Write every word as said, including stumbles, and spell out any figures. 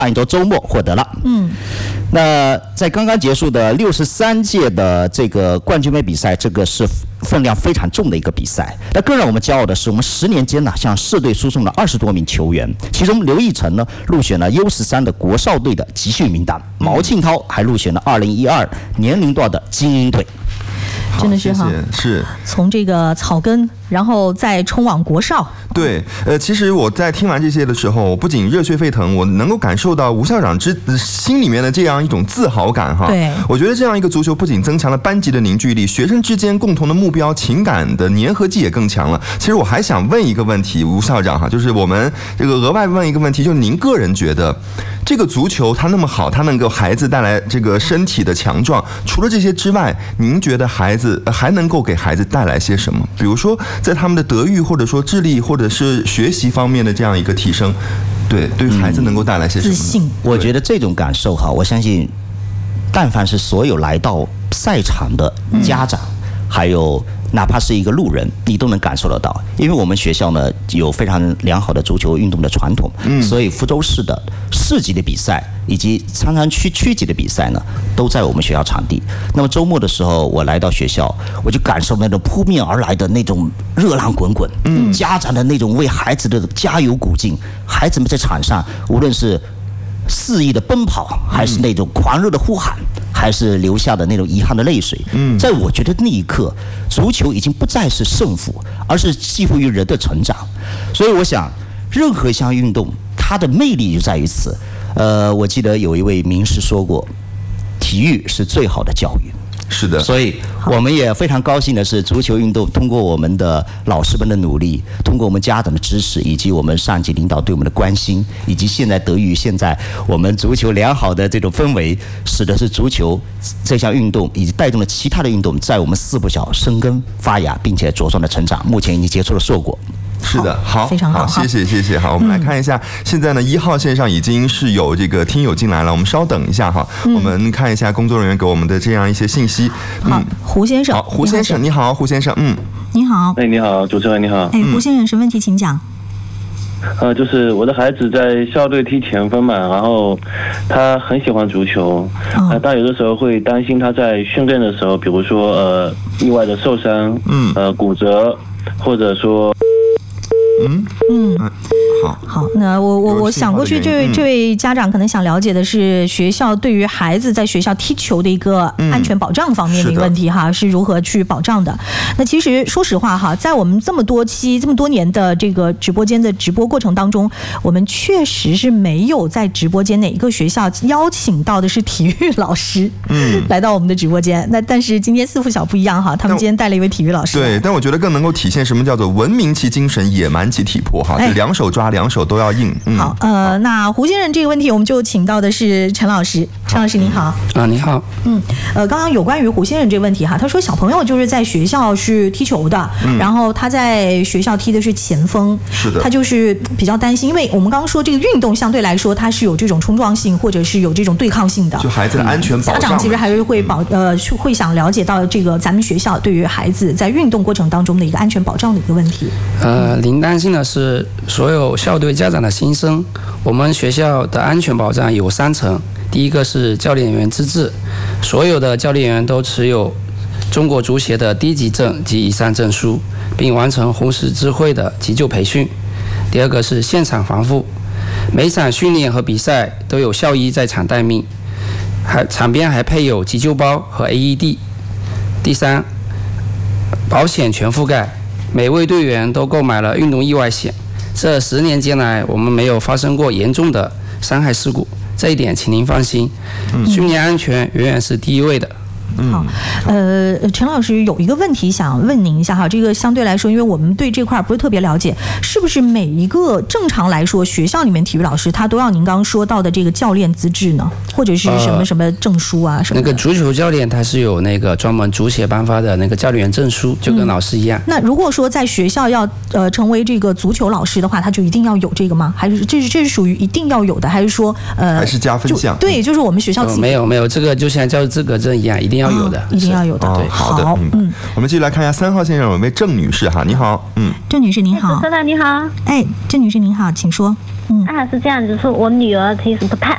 按照周末获得了。嗯，那在刚刚结束的六十三届的这个冠军杯比赛，这个是分量非常重的一个比赛。那更让我们骄傲的是，我们十年间呢，向市队输送了二十多名球员，其中刘奕成呢入选了 U 十三的国少队的集训名单，毛庆涛还入选了二零一二年龄段的精英队。 真的是哈， 是从这个草根，然后再冲往国少。 对，呃，其实我在听完这些的时候，我不仅热血沸腾，我能够感受到吴校长之心里面的这样一种自豪感哈。 对， 我觉得这样一个足球不仅增强了班级的凝聚力，学生之间共同的目标、情感的粘合剂也更强了。其实我还想问一个问题，吴校长哈，就是我们这个额外问一个问题，就是您个人觉得这个足球它那么好，它能给孩子带来这个身体的强壮，除了这些之外，您觉得孩子还能够给孩子带来些什么？比如说在他们的德育，或者说智力，或者是学习方面的这样一个提升，对，对孩子能够带来些什么？ 自信。 我觉得这种感受哈，我相信，但凡是所有来到赛场的家长，嗯、还有哪怕是一个路人，你都能感受得到。因为我们学校呢有非常良好的足球运动的传统，嗯、所以福州市的市级的比赛以及长沙区区级的比赛呢，都在我们学校场地。那么周末的时候，我来到学校，我就感受那种扑面而来的那种热浪滚滚，嗯，家长的那种为孩子的加油鼓劲，孩子们在场上无论是肆意的奔跑，还是那种狂热的呼喊，还是流下的那种遗憾的泪水。嗯，在我觉得那一刻，足球已经不再是胜负，而是寄乎于人的成长。所以我想，任何一项运动，它的魅力就在于此。呃，我记得有一位名师说过，体育是最好的教育。 是的， 所以我们也非常高兴的是，足球运动通过我们的老师们的努力，通过我们家长的支持，以及我们上级领导对我们的关心，以及现在得益于现在我们足球良好的这种氛围，使得是足球这项运动以及带动了其他的运动在我们四部小生根发芽，并且茁壮的成长，目前已经结出了硕果。 是的，好， 非常好， 谢谢谢谢。好，我们来看一下，现在呢，一号线上已经是有这个听友进来了，我们稍等一下哈，我们看一下工作人员给我们的这样一些信息。 好，胡先生， 好，胡先生，你好，胡先生，嗯， 你好， 哎，你好，主持人你好， 哎，胡先生，什么问题请讲？ 呃，就是我的孩子在校队踢前锋嘛，然后他很喜欢足球，呃，但有的时候会担心他在训练的时候，比如说呃意外的受伤，嗯，呃骨折，或者说。 嗯嗯， 好， 好，那我我我想过去，这位这位家长可能想了解的是学校对于孩子在学校踢球的一个安全保障方面的一个问题哈，是如何去保障的？那其实说实话哈，在我们这么多期这么多年的这个直播间的直播过程当中，我们确实是没有在直播间哪一个学校邀请到的是体育老师，嗯，来到我们的直播间。那但是今天四附小不一样哈，他们今天带了一位体育老师。 对，但我觉得更能够体现什么叫做文明其精神，野蛮其体魄哈，就两手抓，两手都要硬。嗯、 好，呃，那胡先生这个问题，我们就请到的是陈老师。陈老师您好。 啊，你好。 嗯，呃，刚刚有关于胡先生这个问题哈，他说小朋友就是在学校是踢球的，嗯、然后他在学校踢的是前锋， 是的， 他就是比较担心，因为我们刚刚说这个运动相对来说它是有这种冲撞性或者是有这种对抗性的， 就孩子的安全保障。 家长其实还是会保呃会想了解到这个咱们学校对于孩子在运动过程当中的一个安全保障的一个问题。 呃，您担心的是所有校队家长的心声。我们学校的安全保障有三层，第一个是教练员资质，所有的教练员都持有中国足协的低级证及以上证书，并完成红十字会的急救培训。第二个是现场防护，每场训练和比赛都有校医在场待命，还场边还配有急救包和 A E D。第三，保险全覆盖，每位队员都购买了运动意外险。这十年间来，我们没有发生过严重的伤害事故，这一点请您放心。训练安全远远是第一位的。 好，呃，陈老师有一个问题想问您一下哈，这个相对来说，因为我们对这块不是特别了解，是不是每一个正常来说学校里面体育老师他都要您刚刚说到的这个教练资质呢，或者是什么什么证书啊、呃、什么的？ 那个足球教练他是有那个专门足协颁发的那个教练员证书，就跟老师一样。嗯、 那如果说在学校要呃成为这个足球老师的话，他就一定要有这个吗？还是这是这是属于一定要有的，还是说呃还是加分项？ 对，就是我们学校自己、 呃、没有没有，这个就像教师资格证一样，一定要有的。 哦、一定要有的。 哦、好的，嗯，我们继续来看一下三号线上有位郑女士哈，你好，嗯， 郑女士您好， 主持人你好， 哎，郑女士您好，请说。 嗯，啊是这样子，说我女儿其实不太